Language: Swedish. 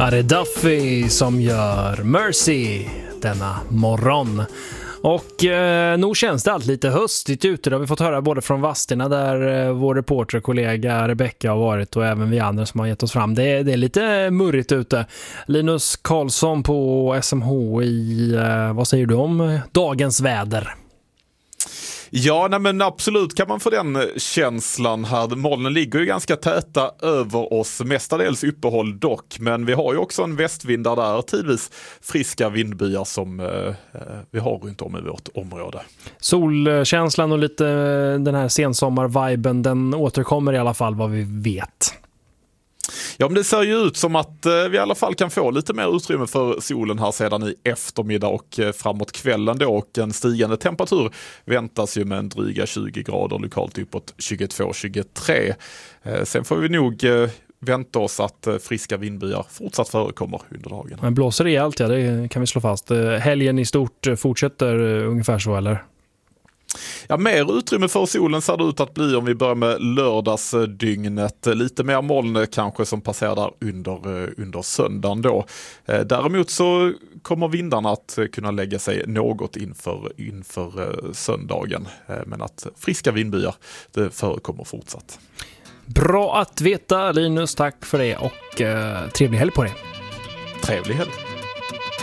Ja, det är Duffy som gör Mercy denna morgon. Och nog känns det allt lite höstigt ute. Det har vi fått höra både från Vadstena där vår reporterkollega Rebecca har varit och även vi andra som har gett oss fram. Det är lite murrigt ute. Linus Karlsson på SMHI, vad säger du om dagens väder? Ja, nej men absolut kan man få den känslan här. Molnen ligger ju ganska täta över oss, mestadels uppehåll dock. Men vi har ju också en västvind där tidvis friska vindbyar som vi har runt om i vårt område. Solkänslan och lite den här sensommar-viben, den återkommer i alla fall vad vi vet. Ja, men det ser ju ut som att vi i alla fall kan få lite mer utrymme för solen här sedan i eftermiddag och framåt kvällen då, och en stigande temperatur väntas ju med en dryga 20 grader, lokalt uppåt 22-23. Sen får vi nog vänta oss att friska vindbyar fortsatt förekommer under dagen. Men blåser det allt, ja, det kan vi slå fast. Helgen i stort fortsätter ungefär så, eller? Ja, mer utrymme för solen ser det ut att bli om vi börjar med lördagsdygnet. Lite mer moln kanske som passerar där under söndagen då. Däremot så kommer vindarna att kunna lägga sig något inför söndagen. Men att friska vindbyar, det förekommer fortsatt. Bra att veta, Linus. Tack för det och trevlig helg på dig. Trevlig helg.